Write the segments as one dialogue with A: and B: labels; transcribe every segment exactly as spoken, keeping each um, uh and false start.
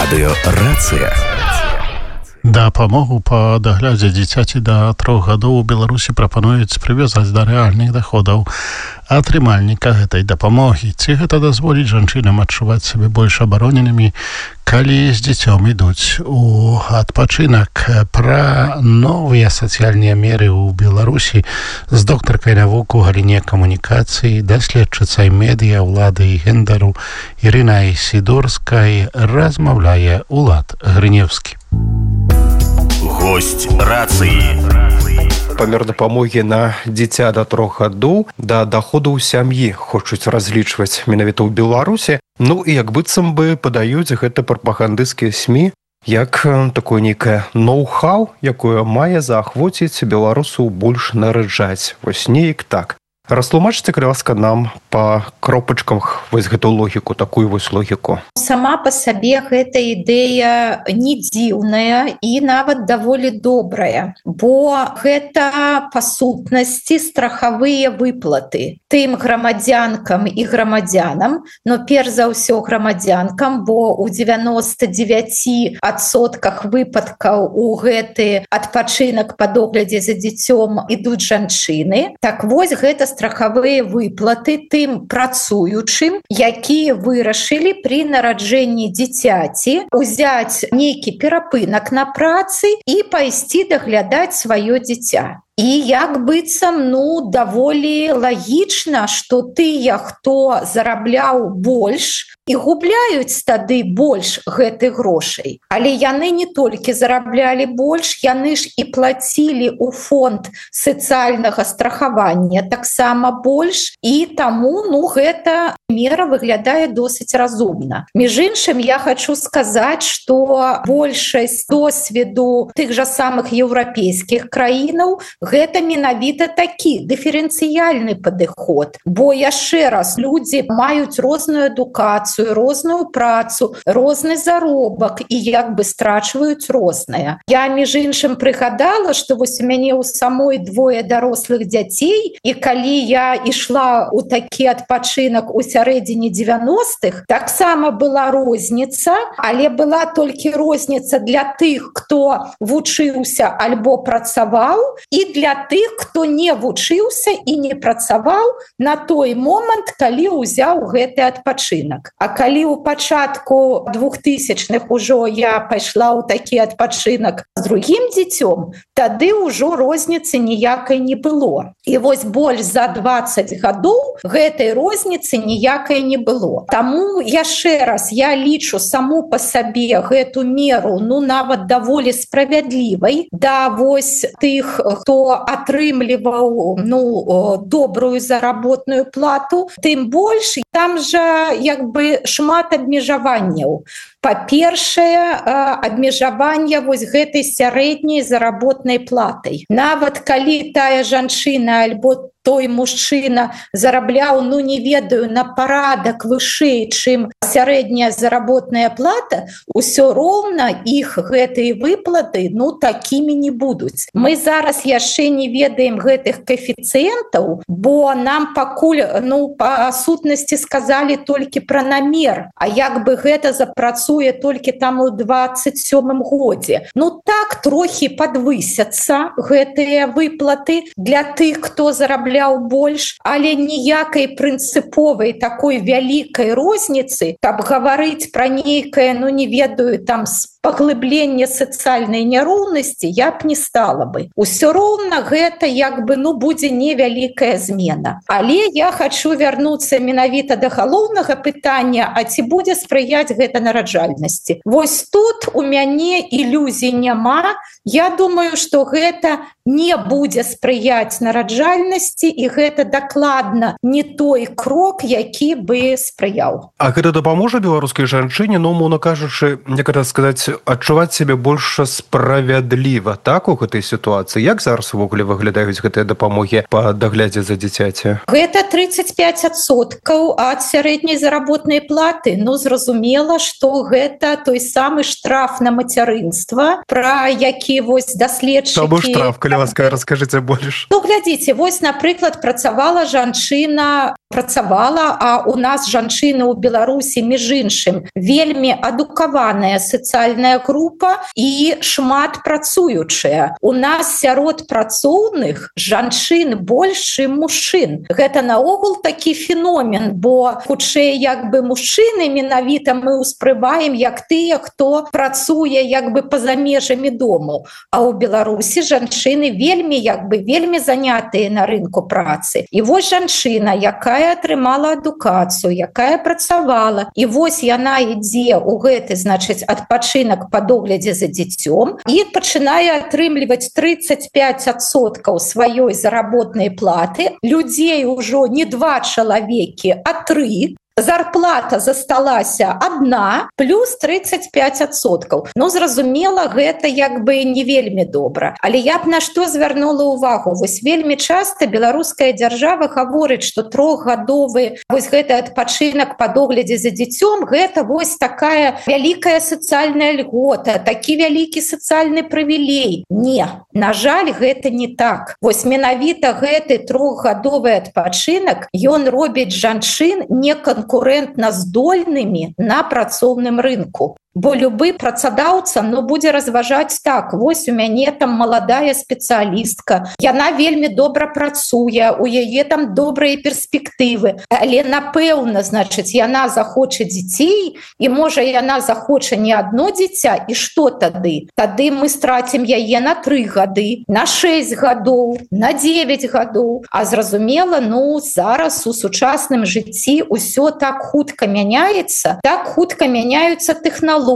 A: Радыё Рацыя.
B: Дапамогу па даглядзе дзіцяці да трох гадоў у Беларусі прапануюць прывязаць да рэальных даходаў атрымальніка гэтай дапамогі. Ці гэта дазволіць жанчынам адчуваць сябе больш абароненымі, калі з дзіцём ідуць у адпачынак? Пра новыя сацыяльныя меры ў Беларусі з доктаркай навук у галіне камунікацыі, даследчыцай медыа, ўлады і гендеру Ірынай Сідорскай размаўляе Улад Грыневскі.
A: Госць рацыі.
C: Памер дапамогі на дзіця да трох гадоў да даходаў сям'і хочуць разлічваць менавіта ў Беларусі. Ну і як быццам бы падаюць гэта прапагандысцкія СМІ як такое нейкае ноу-хау, якое мае заахвоціць беларусаў больш нараджаць. Вось неяк так. Растлумачце, калі ласка, нам па кропачках вось гэту логіку, такую вось логіку.
D: Сама па сабе гэта ідэя не дзіўная і нават даволі добрая, бо гэта па сутнасці страхавыя выплаты тым грамадзянкам і грамадзянам, но перш за ўсё грамадзянкам, бо ў дзевяноста дзевяці адсотках выпадкаў у гэты адпачынак па доглядзе за дзіцём ідуць жанчыны. Так вось гэта страхавыя выплаты тым працуючым, якія вырашылі пры нараджэнні дзіцяці узяць нейкі перапынак на працы і пайсці даглядаць сваё дзіця. І як быццам, ну, даволі лагічна, што тыя, хто зарабляў больш, і губляюць тады больш гэтых грошай. Але яны не толькі зараблялі больш, яны ж і плацілі ў фонд сацыяльнага страхавання таксама больш, і таму, ну, гэта мера выглядае досыць разумна. Між іншым, я хачу сказаць, што большасць досведу тых жа самых еўрапейскіх краінаў гэта менавіта такі дыферэнцыяльны падыход. Бо яшчэ раз, людзі маюць розную адукацыю, розную працу, розны заробак і як бы страчваюць рознае. Я, між іншым, прыгадала, што вось у мяне ў самой двое дарослых дзяцей, і калі я ішла ў такі адпачынак у сярэдзіне дзевяностых, таксама была розніца, але была толькі розніца для тых, хто вучыўся альбо працаваў, і для тых, хто не вучыўся і не працаваў на той момант, калі ўзяў гэты адпачынак. А калі ў пачатку двухтысячных ужо я пайшла ў такі адпачынак з другім дзіцём, тады ўжо розніцы ніякай не было. І вось больш за дваццаць гадоў гэтай розніцы ніякай не было. Таму яшчэ раз я лічу саму па сабе гэту меру, ну, нават даволі справядлівай да вось тых, хто атрымліваў, ну, добрую заработную плату, тым больш там жа як бы шмат абмежаванняў. Па-першае, абмежаванне вось гэтай сярэдняй заработнай платай. Нават калі тая жанчына альбо той мужчына зарабляў, ну, не ведаю, на парадак вышэй, чым сярэдняя заработная плата, усё роўна іх гэтыя выплаты, ну, такімі не будуць. Мы зараз яшчэ не ведаем гэтых коэфіцыентаў, бо нам пакуль, ну, па сутнасці сказалі толькі пра намер, а як бы гэта запрацуе толькі там у дваццаць сёмым годзе. Ну, так трохі падвысяцца гэтыя выплаты для тых, хто зарабляў больш, але ніякай прынцыповай такой вялікай розніцы, каб гаварыць пра нейкае, ну, не ведаю, там паглыбленне сацыяльнай няроўнасці, я б не стала бы. Усё роўна гэта як бы, ну, будзе невялікая змена. Але я хачу вярнуцца менавіта да галоўнага пытання, а ці будзе спрыяць гэта нараджальнасці. Вось тут у мяне ілюзій няма. Я думаю, што гэта не будзе спрыяць нараджальнасці, і гэта дакладна не той крок, які бы спрыяў.
C: А гэта дапаможа беларускай жанчыне, ну, умоўна кажучы, як гэта сказаць, адчуваць сябе больш справядліва, так, у гэтай сітуацыі? Як зараз увогуле выглядаюць гэтыя дапамогі па даглядзе за дзіцяці?
D: Гэта трыццаць пяць адсоткаў ад сярэдняй заработнай платы. Ну, зразумела, што гэта той самы штраф на мацярынства, пра які вось даследчыкі...
C: Або штраф, калі ласка, раскажыце больш.
D: Ну, глядзіце, вось, напрыклад, працавала жанчына, працавала, а у нас жанчыны ў Беларусі, між іншым, вельмі адукаваная сацыяльная група і шмат працуючая. У нас сярод працоўных жанчын больш, чым мужчын. Гэта наогул такі феномен, бо хутчэй як бы мужчыны менавіта мы ўспрымаем як тыя, хто працуе як бы па-за межамі дому. А ў Беларусі жанчыны вельмі як бы вельмі занятыя на рынку працы. І вось жанчына, якая атрымала адукацыю, якая працавала, і вось яна ідзе ў гэты, значыць, адпачынак па доглядзе за дзіцём і пачынае атрымліваць тридцать пять адсоткаў сваёй заработнай платы. Людзей ужо не два чалавекі, а тры. Зарплата засталася одна, плюс тридцать пять адсоткаў. Ну, зразумела, гэта як бы не вельмі добра. Але я б на што звярнула ўвагу? Вось вельмі часта беларуская дзяржава гаворыць, што трохгадовы вось гэты адпачынак па доглядзе за дзіцём, гэта вось такая вялікая сацыяльная льгота, такі вялікі сацыяльны прывілей. Не, на жаль, гэта не так. Вось менавіта гэты трохгадовы адпачынак, ён робіць жанчын не конкурентна здольнымі на працоўным рынку. Бо любы працадаўца, ну, будзе разважаць так: вось у мяне там маладая спецыялістка, яна вельмі добра працуе, у яе там добрыя перспектывы, але напэўна, значыць, яна захоча дзяцей, і можа яна захоча не адно дзіця, і што тады? Тады мы страцім яе на тры гады, на шэсць гадоў, на дзевяць гадоў. А зразумела, ну, зараз у сучасным жыцці ўсё так хутка мяняецца, так хутка мяняюцца тэхналогіі,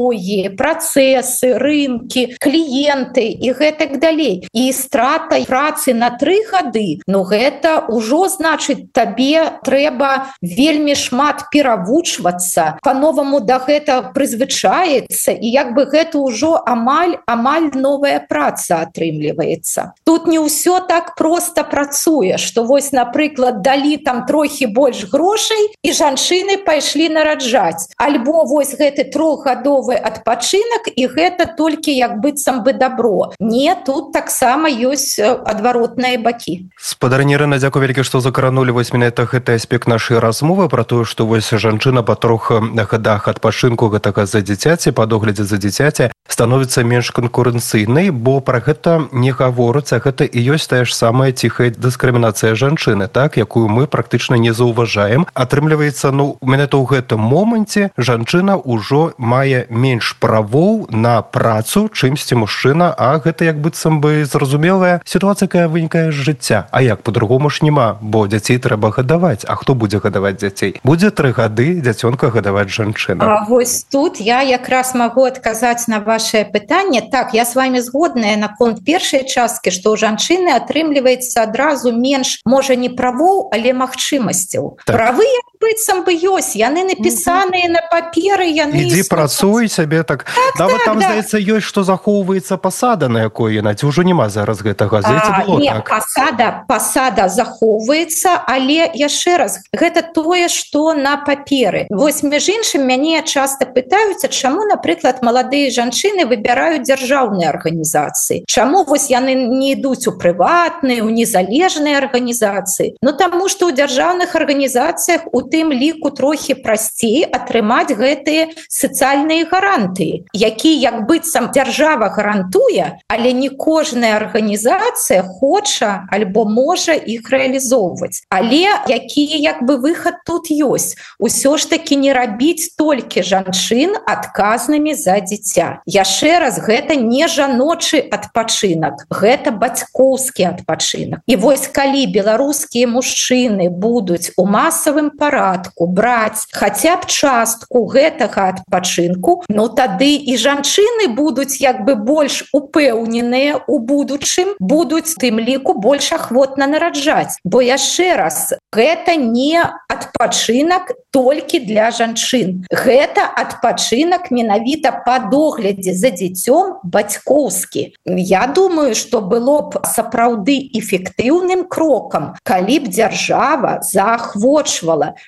D: працэсы, рынкі, кліенты і гэтак далей. І страта працы на тры гады, ну гэта ўжо, значыць, табе трэба вельмі шмат перавучвацца, па-новаму да гэта прызвычаецца, і як бы гэта ўжо амаль, амаль новая праца атрымліваецца. Тут не ўсё так проста працуе, што вось, напрыклад, далі там трохі больш грошай, і жанчыны пайшлі нараджаць. Альбо вось гэты трохгадовы адпачынак, і гэта толькі як быццам бы добро. Не, тут таксама ёсць адваротныя бакі.
C: Спадарня Ірына, дзякуй вялікі, што закранулі вось менавіта гэты аспект нашай размовы пра тое, што вось жанчына па трох гадах адпачынку гэтага за дзіцяці, па доглядзе за дзіцяці, становіцца менш канкурэнцыйнай, бо пра гэта не гаворыцца. Гэта і ёсць тая ж самая ціхая дыскрымінацыя жанчыны, так, якую мы практычна не заўважаем. Атрымліваецца, ну, менавіта ў гэтым моманце жанчына ўжо мае менш правоў на працу, чымсьці мужчына, а гэта як быццам бы зразумелая сітуацыя, якая вынікае з жыцця. А як по-другому ж няма, бо дзяцей трэба гадаваць. А хто будзе гадаваць дзяцей? Будзе тры гады дзяцёнка гадаваць жанчына.
D: А вось тут я якраз магу адказаць на вашае пытанне. Так, я с вами згодная наконт першай часткі, што ў жанчыны атрымліваецца адразу менш, можа, не правоў, але магчымасцяў. Так. Правы як быццам бы ёсць, яны напісаныя mm-hmm. на паперы, яны...
C: Ідзі працуй сябе так.
D: Так,
C: нават
D: так,
C: там,
D: да.
C: здаецца, ёсць, што захоўваецца пасада, на якой яна, ці ўжо няма зараз гэтага. Здаецца, было
D: не,
C: так.
D: пасада, пасада захоўваецца, але яшчэ раз, гэта тое, што на паперы. Вось, між іншым, мяне часта пытаюцца, чаму, напрыклад, маладыя жанчыны выбіраюць дзяржаўныя арганізацыі. Чаму вось яны не ідуць у прыватныя, у незалежныя арганізацыі? Ну, таму што ў дзяржаўных арганізацыях у тым ліку трохі прасцей атрымаць гэтыя сацыяльныя гарантыі, які як быццам дзяржава гарантуе, але не кожная арганізацыя хоча альбо можа іх рэалізоўваць. Але які як бы выхад тут ёсць? Усё ж такі не рабіць толькі жанчын адказнымі за дзіця. Яшчэ раз, гэта не жаночы адпачынак, гэта бацькоўскі адпачынак. І вось калі беларускія мужчыны будуць у масавым парадку браць хаця б частку гэтага адпачынку, ну тады і жанчыны будуць як бы больш упэўненыя ў будучым, будуць тым ліку больш ахвотна нараджаць. Бо яшчэ раз, гэта не адпачынак толькі для жанчын. Гэта адпачынак менавіта па доглядзе за дзіцём бацькоўскі. Я думаю, што было б сапраўды эфектыўным крокам, калі б дзяржава заахвочвала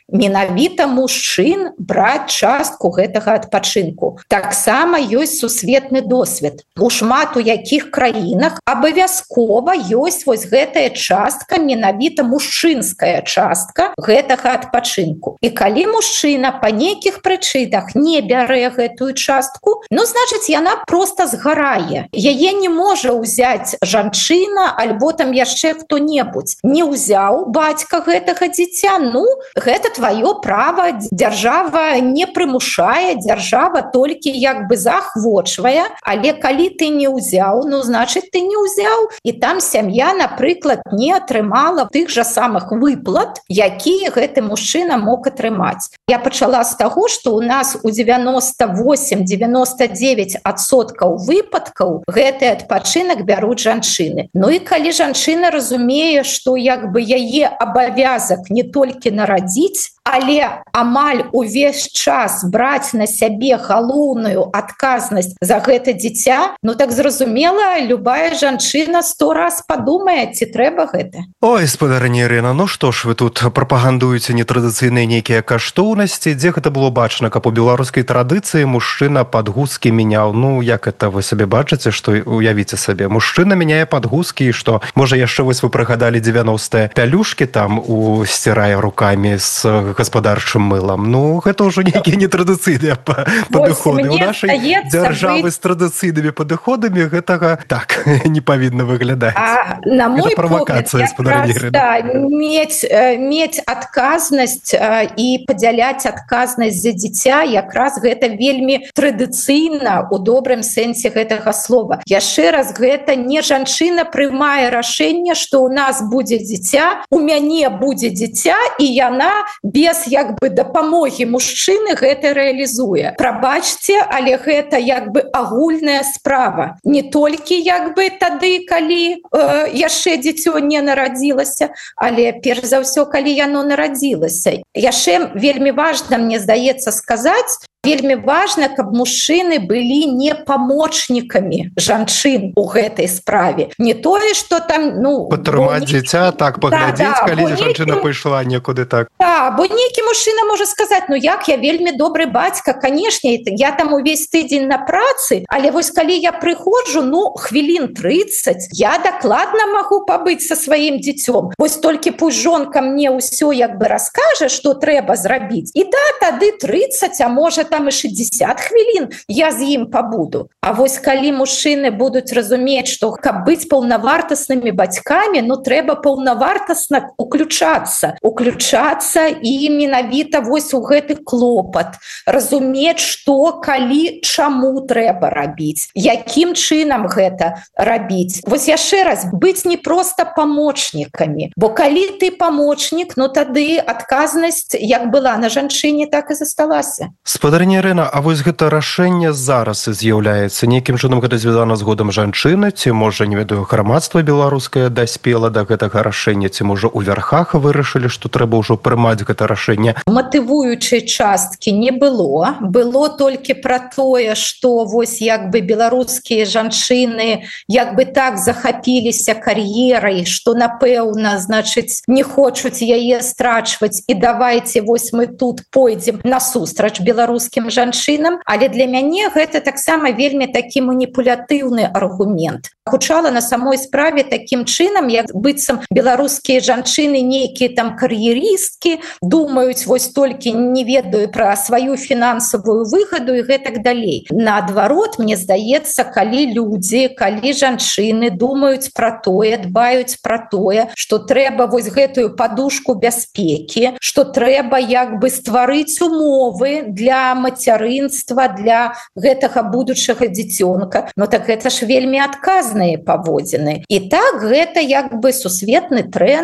D: менавіта мужчын браць частку гэтага адпачынку. Таксама ёсць сусветны досвед. У шмат у якіх краінах абавязкова ёсць вось гэтая частка, менавіта мужчынская частка гэтага адпачынку. І калі мужчына па нейкіх прычынах не бярэ гэтую частку, ну, значыць, яна проста згарае. Яе не можа ўзяць жанчына альбо там яшчэ хто-небудзь. Не ўзяў бацька гэтага дзіця, ну, гэта тваё права, дзяржава не прымушае, дзяржава толькі як бы заахвочвае, але калі ты не ўзяў, ну, значыць, ты не ўзяў. І там сям'я, напрыклад, не атрымала тых жа самых выплат, якія гэты мужчына мог атрымаць. Я пачала з таго, што ў нас у девяносто восемь - девяносто девять адсоткаў выпадкаў гэты адпачынак бяруць жанчыны. Ну і калі жанчына разумее, што як бы яе абавязак не толькі нарадзіць, але амаль увесь час браць на сябе галоўную адказнасць за гэта дзіця, ну так зразумела, любая жанчына сто раз падумае, ці трэба гэта.
C: Ой, спадарыня Ірына, ну што ж вы тут прапагандуеце нетрадыцыйныя нейкія каштоўнасці, дзе гэта было бачна, каб у беларускай традыцыі мужчына падгузкі мяняў. Ну, як это вы сабе бачыце, што уявіце сабе, мужчына мяняе падгузкі, і што, можа, яшчэ вось вы прыгадалі девяностыя пялюшкі там у сцірае рукамі з гаспадарчым мылам. Ну, гэта ўжо нейкія нетрадыцыйныя падыходы. У нашай дзяржавы з традыцыйнымі падыходамі гэтага так не павінна выглядаць.
D: А, на мой погляд, якраз, да, мець, мець адказнасць і падзяляць адказнасць за дзіця, якраз гэта вельмі традыцыйна у добрым сэнсе гэтага слова. Яшчэ раз, гэта не жанчына прымае рашэнне, што ў нас будзе дзіця, у мяне будзе дзіця, і яна без як бы дапамогі мужчыны гэта рэалізуе. Прабачце, але гэта як бы агульная справа. Не толькі як бы тады, калі э, яшчэ дзіцё не нарадзілася, але перш за ўсё, калі яно нарадзілася. Яшчэ вельмі важна, мне здаецца, сказаць, вельмі важна, каб мужчыны былі не памочнікамі жанчын у гэтай справе. Не тое, што там, ну...
C: Падтрымаць дзіця, так, паглядзець, да, да, калі жанчына нейкі... пайшла некуды так.
D: Да, бо нейкі мужчына можа сказаць, ну як, я вельмі добры бацька, канешне, я там увесь тыдзень на працы, але вось калі я прыходжу, ну, хвілін трыццаць, я дакладна магу пабыць са сваім дзіцём. Вось толькі пусть жонка мне ўсё як бы раскажа, што трэба зрабіць. І да, тады трыццаць, а можа там і шестьдесят хвілін я з ім пабуду. А вось калі мужчыны будуць разумець, што каб быць паўнавартаснымі бацькамі, ну трэба паўнавартасна уключацца. Уключацца і менавіта вось у гэты клопат. Разумець, што, калі, чаму трэба рабіць. Якім чынам гэта рабіць. Вось яшчэ раз, быць не проста памочнікамі. Бо калі ты памочнік, ну тады адказнасць як была на жанчыне, так і засталася.
C: Спадарыня Ірына, а вось гэта рашэнне зараз і з'яўляецца. Нейкім чынам гэта звязана з годам жанчыны, ці, можа, не ведаю, грамадства беларускае даспела да гэтага рашэння, ці, можа, у вярхах вырашылі, што трэба ўжо прымаць гэта рашэнне?
D: Матывуючай часткі не было. Было толькі пра тое, што вось як бы беларускія жанчыны як бы так захапіліся кар'ерай, што, напэўна, значыць, не хочуць яе страчваць, і давайце вось мы тут пойдзем насустрач беларускім жанчынам, але для мяне гэта таксама вельмі такі маніпулятыўны аргумент. Гучала на самой справе такім чынам, як быццам беларускія жанчыны нейкія там кар'ерісткі, думаюць вось толькі не ведаю пра сваю фінансавую выгаду і гэтак далей. Наадварот, мне здаецца, калі людзі, калі жанчыны думаюць пра тое, дбаюць пра тое, што трэба вось гэтую падушку бяспекі, што трэба як бы стварыць умовы для мацярынства, для гэтага будучага дзіцёнка, ну так гэта ж вельмі адказныя паводзіны. І так гэта як бы сусветны тренд.